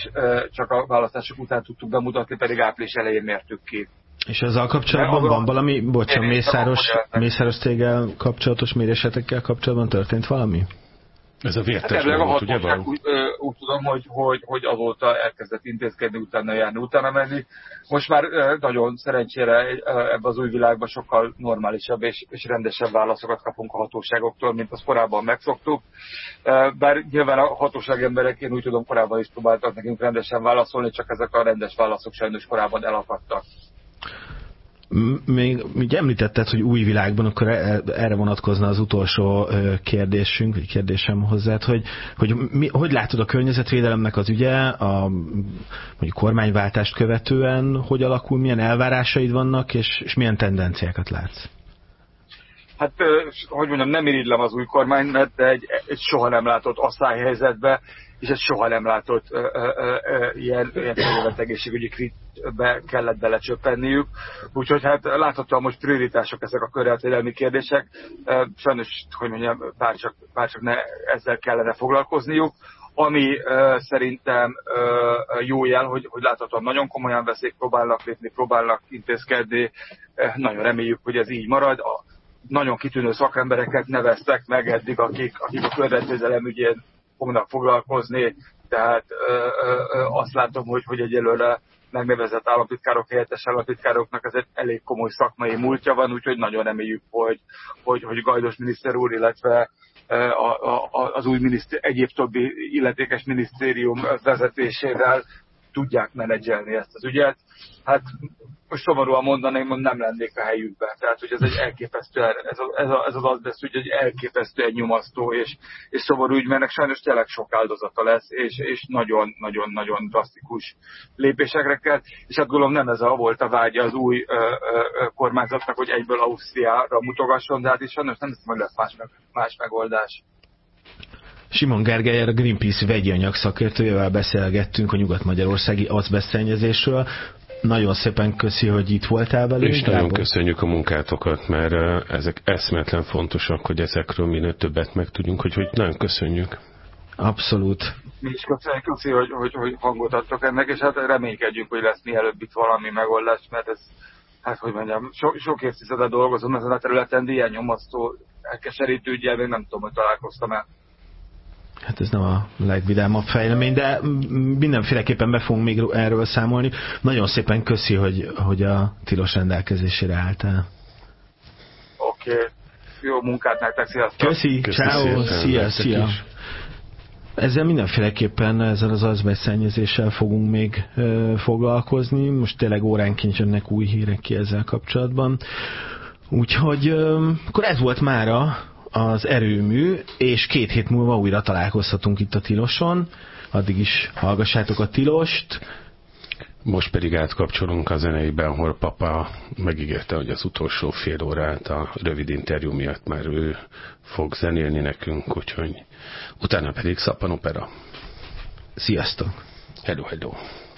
is csak a választások után tudtuk bemutatni, pedig április elején mértük ki. És ezzel kapcsolatban van valami, Mészáros céggel kapcsolatos mérésetekkel kapcsolatban történt valami? Ez a vértes volt, ugye van? Úgy tudom, hogy azóta elkezdett intézkedni, utána járni, utána menni. Most már nagyon szerencsére ebben az új világban sokkal normálisabb és rendesebb válaszokat kapunk a hatóságoktól, mint azt korábban megszoktuk. Bár nyilván a hatóság emberek, én úgy tudom, korábban is próbáltak nekünk rendesen válaszolni, csak ezek a rendes válaszok sajnos korábban elakadtak. Még említetted, hogy új világban, akkor erre vonatkozna az utolsó kérdésem hozzád, hogy látod a környezetvédelemnek az ügye, mondjuk kormányváltást követően, hogy alakul, milyen elvárásaid vannak, és milyen tendenciákat látsz? Hát, hogy mondjam, nem irigylem az új kormány, mert egy soha nem látott asszályhelyzetbe, és egy soha nem látott ilyen terület egészségügyi kritbe kellett belecsöppenniük. Úgyhogy hát láthatóan most prioritások ezek a környezetvédelmi kérdések. Sajnos, hogy mondjam, bárcsak ne ezzel kellene foglalkozniuk. Ami szerintem jó jel, hogy láthatóan nagyon komolyan veszik, próbálnak lépni, próbálnak intézkedni. Nagyon reméljük, hogy ez így marad. Nagyon kitűnő szakembereket neveztek meg eddig, akik a környezetvédelem ügyén fognak foglalkozni, tehát azt látom, hogy egyelőre megnevezett államtitkárok, helyettes államtitkároknak ez egy elég komoly szakmai múltja van, úgyhogy nagyon reméljük, hogy Gajdos miniszter úr, illetve az új egyéb többi illetékes minisztérium vezetésével tudják menedzselni ezt az ügyet. Hát most szomorúan mondanám, hogy nem lennék a helyükben. Tehát, hogy ez egy elképesztő, ez az azbeszt ügy egy elképesztően nyomasztó és szomorú ügy, mert sajnos tényleg sok áldozata lesz, és nagyon drasztikus lépésekre kell. És hát gondolom nem ez volt a vágya az új kormányzatnak, hogy egyből Ausztriára mutogasson, de hát is sajnos nem hiszem, hogy lesz más megoldás. Simon Gergellyel, a Greenpeace vegyi anyag szakértőjével beszélgettünk a nyugat-magyarországi azbesztszennyezésről. Nagyon szépen köszi, hogy itt voltál velünk. És nagyon köszönjük a munkátokat, mert ezek eszméletlen fontosak, hogy ezekről minél többet megtudjunk, hogy nagyon köszönjük. Abszolút. Mi is köszönjük, hogy hangot adtok ennek, és hát reménykedjük, hogy lesz mielőbb itt valami megoldás, mert ez, hát hogy mondjam, sok évtizedet dolgozom ezen a területen, de ilyen nyomasztó, elkeserítő ügyel még nem tudom, hogy találkoztam el. Hát ez nem a legvidámabb fejlemény, de mindenféleképpen be fogunk még erről számolni. Nagyon szépen köszi, hogy a tilos rendelkezésére álltál. Oké. Jó munkát nektek, sziasztok! Köszi, ciao, szia! Ezzel mindenféleképpen, ezzel az azbesztszennyezéssel fogunk még foglalkozni. Most tényleg óránként jönnek új hírek ki ezzel kapcsolatban. Úgyhogy akkor ez volt mára az erőmű, és 2 hét múlva újra találkozhatunk itt a Tiloson. Addig is hallgassátok a Tilost. Most pedig átkapcsolunk a zeneiben, ahol papa megígérte, hogy az utolsó fél órát a rövid interjú miatt már ő fog zenélni nekünk, úgyhogy utána pedig szappanopera. Sziasztok! Hello!